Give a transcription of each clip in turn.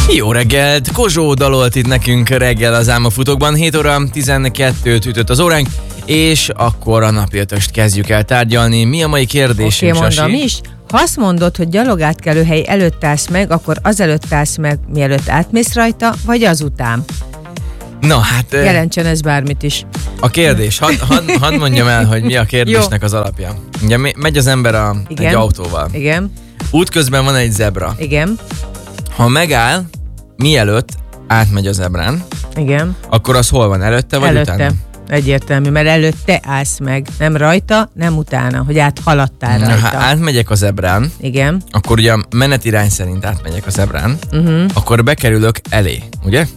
Jó reggelt! Kozsó dalolt itt nekünk reggel az Álmafutókban. 7 óra 12-t ütött az óránk, és akkor a napi ötöst kezdjük el tárgyalni. Mi a mai kérdésünk, Oké, Sasi? mondom is. Ha azt mondod, hogy gyalogátkelőhely előtt állsz meg, akkor azelőtt állsz meg, mielőtt átmész rajta, vagy azután? Na hát... Jelentsen ez bármit is. A kérdés. Hadd mondjam el, hogy mi a kérdésnek az alapja. Ugye megy az ember egy autóval. Igen. Útközben van egy zebra. Igen. Ha megáll, mielőtt átmegy a zebrán, Igen. akkor az hol van? Előtte vagy Előtte. utána? Egyértelmű, mert előtte állsz meg. Nem rajta, nem utána, hogy áthaladtál rajta. Ha átmegyek a zebrán, Igen. akkor ugye a menetirány szerint átmegyek a zebrán, akkor bekerülök elé, ugye?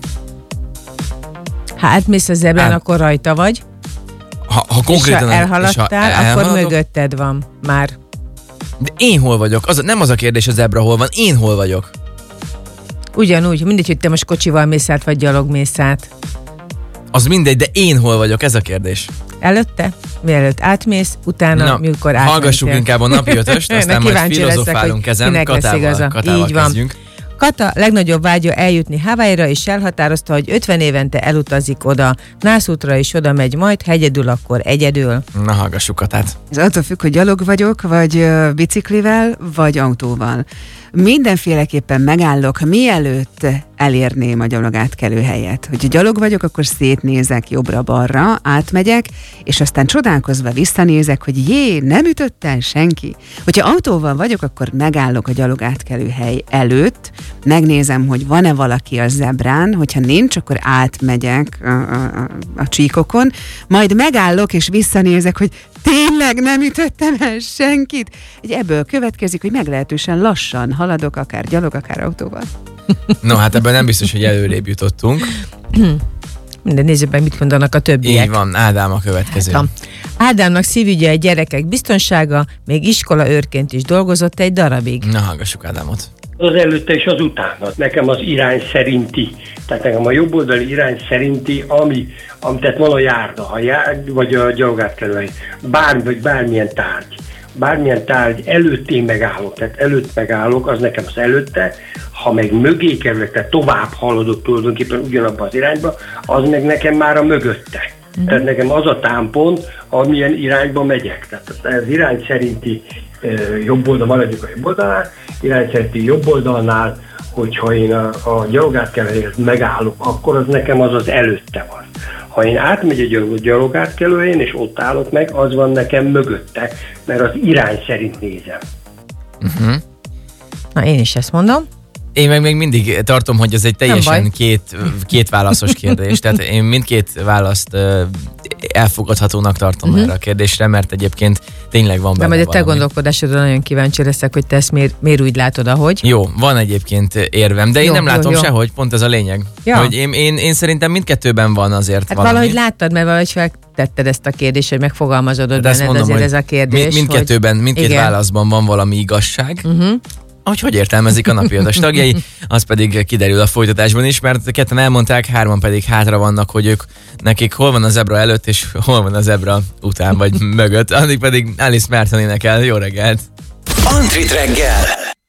Ha átmész a zebrán, akkor rajta vagy. Ha konkrétan... És ha elhaladtál, akkor mögötted van már. De én hol vagyok? Nem az a kérdés, a zebra hol van, én hol vagyok? Ugyanúgy, mindegy, hogy te most kocsival mész át, vagy gyalog mész át. Az mindegy, de én hol vagyok, ez a kérdés. Előtte, mielőtt átmész, utána, mikor átmentél. Hallgassuk inkább a napi ötöst, aztán majd filozofálunk ezen, Katával kezdjünk. Kata legnagyobb vágya eljutni Hawaii-ra, és elhatározta, hogy 50 évente elutazik oda. Nászútra is oda megy majd, ha egyedül, akkor egyedül. Na, hallgassuk Katát. Ez attól függ, hogy gyalog vagyok, vagy biciklivel, vagy autóval. Mindenféleképpen megállok, mielőtt elérném a gyalogátkelő helyet. Hogyha gyalog vagyok, akkor szétnézek jobbra-balra, átmegyek, és aztán csodálkozva visszanézek, hogy nem ütött el senki. Hogyha autóval vagyok, akkor megállok a gyalogátkelő hely előtt, megnézem, hogy van-e valaki a zebrán, hogyha nincs, akkor átmegyek a csíkokon, majd megállok, és visszanézek, hogy tényleg nem ütöttem el senkit. Ebből következik, hogy meglehetősen lassan haladok, akár gyalog, akár autóval. No, hát ebben nem biztos, hogy előrébb jutottunk. Minden nézzük meg, mit mondanak a többiek. Így van, Ádám a következő. Ádámnak szívügye a gyerekek biztonsága, még iskola őrként is dolgozott egy darabig. Na, hallgassuk Ádámot. Az előtte és az utána. Nekem az irány szerinti, tehát nekem a jobboldali irány szerinti, ami tehát van a járda, vagy a gyalogátkelőhely, bármilyen tárgy előtt én megállok, tehát előtt megállok, az nekem az előtte, ha meg mögé kerülök, tehát tovább haladok tulajdonképpen ugyanabban az irányba, az meg nekem már a mögötte. Tehát nekem az a támpont, amilyen irányba megyek. Tehát az irány szerinti jobb oldal, maradjuk a jobb oldalnál, irány szerinti jobb oldalnál, hogyha én a gyalogátkelőhelyet megállok, akkor az nekem az előtte van. Ha én átmegy a gyalogátkelőhelyen, és ott állok meg, az van nekem mögötte, mert az irány szerint nézem. Na, én is ezt mondom. Én meg még mindig tartom, hogy ez egy teljesen két válaszos kérdés. Tehát én mindkét választ elfogadhatónak tartom erre a kérdésre, mert egyébként tényleg van benne valami. De majd a te gondolkodásodra nagyon kíváncsi leszek, hogy te ezt miért úgy látod, ahogy. Jó, van egyébként érvem, de én nem látom sehogy, pont ez a lényeg. Ja. Hogy én szerintem mindkettőben van azért valami. Valahogy láttad, mert valahogy feltetted ezt a kérdést, hogy megfogalmazódott benned mondom, azért ez a kérdés. Mindkét válaszban van valami igazság. Hogy értelmezik a napi ötös tagjai, az pedig kiderül a folytatásban is, mert ketten elmondták, 3 pedig hátra vannak, hogy nekik hol van a zebra előtt, és hol van a zebra után, vagy mögött. Addig pedig Alice Merton énekel. Jó reggelt! Antrit reggel!